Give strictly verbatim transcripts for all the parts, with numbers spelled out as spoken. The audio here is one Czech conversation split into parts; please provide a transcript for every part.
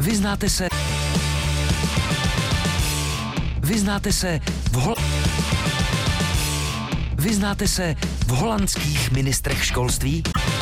Vyznáte se... Vyznáte se v hol... Vyznáte se v holandských ministrech školství?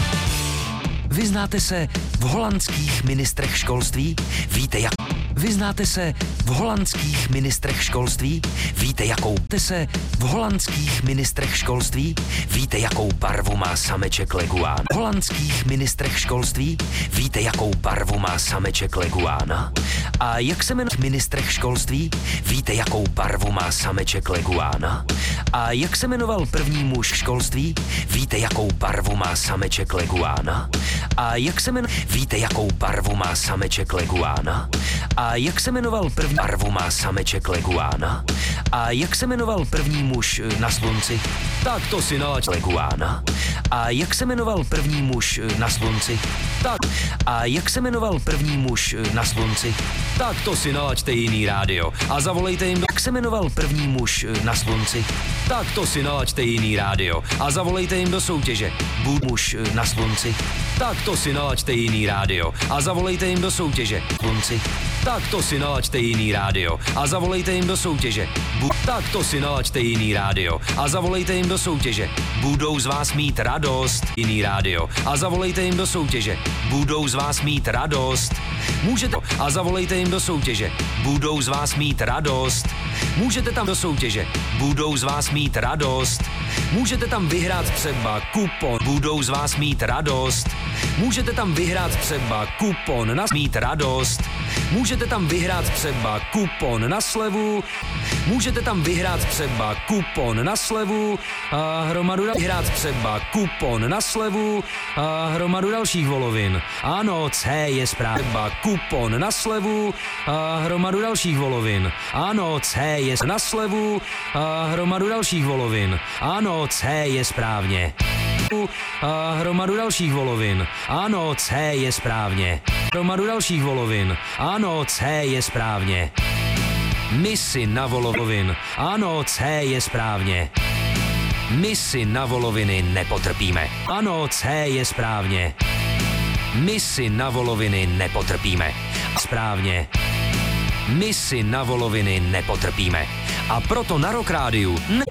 Vyznáte se v holandských ministrech školství? Víte jak... Vyznáte se v holandských ministrech školství? Víte jakou... Te se v holandských ministrech školství? Víte jakou barvu má sameček leguán? V holandských ministrech školství? Víte jakou barvu má sameček leguána? A jak se jmenuje v ministrech školství? Víte jakou barvu má sameček leguána? A jak se jmenoval první muž školství? Víte jakou barvu má sameček leguána? A jak se jmenoval... Víte jakou barvu má sameček leguána? A jak se jmenoval první barvu má sameček leguána? A jak se jmenoval první muž na slunci? Tak to si nalaď leguána. A jak se jmenoval první muž na slunci? Tak. A jak se jmenoval první muž na slunci? Tak to si nalaďte jiný rádio a zavolejte jim. Jak se jmenoval první muž na slunci? Tak to si nalaďte jiný rádio a zavolejte jim do soutěže. Bud muž na slunci? Tak to si nalaďte jiný rádio a zavolejte jim do soutěže. Slunci? Tak to si nalaďte jiný rádio a zavolejte jim do soutěže. Bu- tak to si nalaďte jiný rádio a zavolejte jim do soutěže. Budou z vás mít radost. Jiný rádio a zavolejte jim do soutěže. Budou z vás mít radost. Můžete a zavolejte jim do soutěže. Budou z vás mít radost. Můžete tam do soutěže. Budou z vás mít radost. Můžete tam vyhrát třeba kupon. Budou z vás mít radost. Můžete tam vyhrát třeba kupon na mít radost. Můžete tam vyhrát třeba kupon na slevu. Můžete tam vyhrát třeba kupon na slevu a hromadu vyhrát třeba kupon na slevu a hromadu dalších volovin. Ano, C je správně. Kupon na slevu a hromadu dalších volovin. Ano, C je na slevu a hromadu dalších volovin. Ano, C je správně. A hromadu dalších volovin. Ano, C je správně. Hromadu dalších volovin. Ano, C je správně. Misi na volovin. Ano, C je správně. My si na voloviny nepotrpíme. Ano, C je správně. My si na voloviny nepotrpíme. Správně. My si na voloviny nepotrpíme. A proto na Rock Rádiu ne...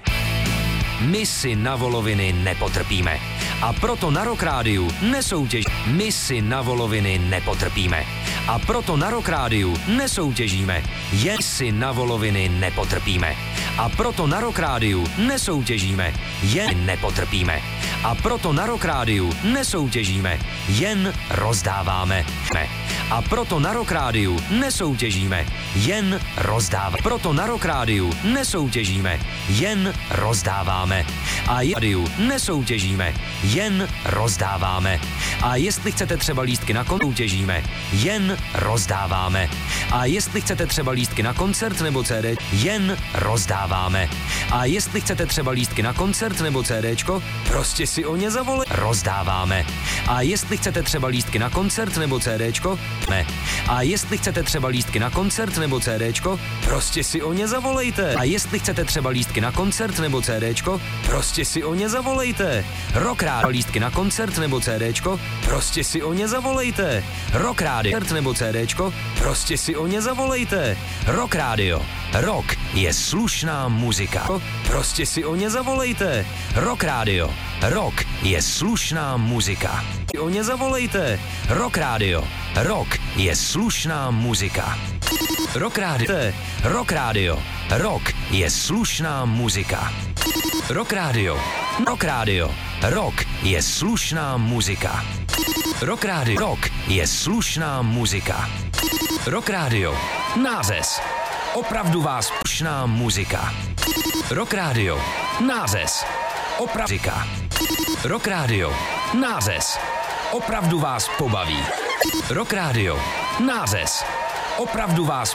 My si na voloviny nepotrpíme. A proto na Rock Rádiu nesoutěž... My si na voloviny nepotrpíme. A proto na Rock Rádiu nesoutěžíme. Jen si na voloviny nepotrpíme. A proto na Rock Rádiu nesoutěžíme. Jen nepotrpíme. A proto na Rock Rádiu nesoutěžíme. Jen rozdáváme. A proto na Rock Rádiu nesoutěžíme. Jen rozdáváme. Proto na Rock Rádiu nesoutěžíme. Jen rozdáváme. A je rádiu nesoutěžíme. Jen rozdáváme. A jestli chcete třeba lístky na koncert, soutěžíme. Jen rozdáváme. A jestli chcete třeba lístky na koncert nebo C D, jen rozdáváme. A jestli chcete třeba lístky na koncert nebo CDčko, prostě si o ně zavolej. Rozdáváme. A jestli chcete třeba lístky na koncert nebo CDčko, ne. A jestli chcete třeba lístky na koncert nebo CDčko, prostě si o ně zavolejte. A jestli chcete třeba lístky na koncert nebo CDčko, prostě si o ně zavolejte. Rock Rádio lístky na koncert nebo CDčko, prostě si o ně zavolejte. Rock Rádio nebo CDčko, prostě si o ně zavolejte. Rock Rádio. Rock je slušná muzika. Prostě si o ně zavolejte. Rock Rádio. Rock je slušná muzika. O ně zavolejte. Rock Rádio. Rock je slušná muzika. Rock Rádio. Rock Rádio. Rock je slušná muzika. Rock Rádio. Rock Rádio. Rock je slušná muzika. Rock Rádio. Rock je slušná muzika. Rock Rádio. Nářez. Opravdu vás slušná muzika. Rock Rádio. Nářez. Opravdu muzika. Rock Rádio. Nářez. Opravdu vás pobaví. Rock Rádio. Nářez. Opravdu vás